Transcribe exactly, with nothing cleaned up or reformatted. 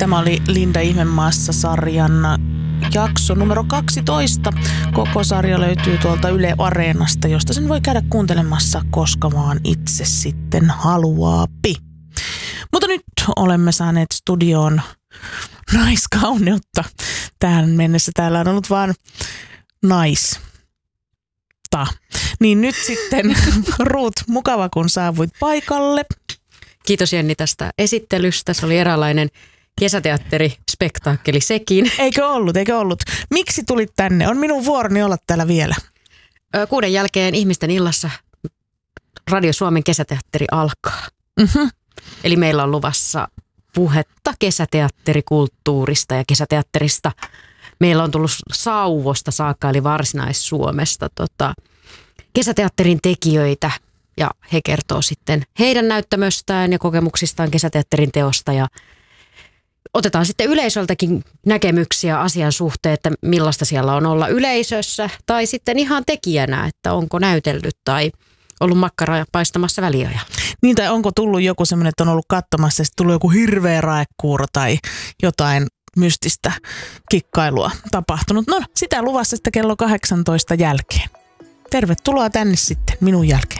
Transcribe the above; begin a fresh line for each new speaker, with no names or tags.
Tämä oli Linda Ihmemaassa-sarjan jakso numero kaksitoista. Koko sarja löytyy tuolta Yle Areenasta, josta sen voi käydä kuuntelemassa koska vaan itse sitten haluaapi. Mutta nyt olemme saaneet studioon naiskauneutta. Tähän mennessä täällä on ollut vaan naista. Niin nyt sitten Ruut, mukava kun saavuit paikalle.
Kiitos Jenni tästä esittelystä. Se oli eräänlainen kesäteatterispektaakkeli sekin.
Eikö ollut, eikö ollut. Miksi tulit tänne? On minun vuoroni olla täällä vielä.
Kuuden jälkeen Ihmisten illassa Radio Suomen kesäteatteri alkaa.
Mm-hmm.
Eli meillä on luvassa puhetta kesäteatterikulttuurista ja kesäteatterista. Meillä on tullut Sauvosta saakka, eli Varsinais-Suomesta tota, kesäteatterin tekijöitä. Ja he kertoo sitten heidän näyttämöstään ja kokemuksistaan kesäteatterin teosta. Ja otetaan sitten yleisöltäkin näkemyksiä asian suhteen, että millaista siellä on olla yleisössä. Tai sitten ihan tekijänä, että onko näytellyt tai ollut makkaraa paistamassa väliaja.
Niin, tai onko tullut joku semmoinen, että on ollut katsomassa ja sitten tullut joku hirveä raekuuro tai jotain mystistä kikkailua tapahtunut. No, sitä luvassa sitten kello kahdeksantoista jälkeen. Tervetuloa tänne sitten minun jälkeen.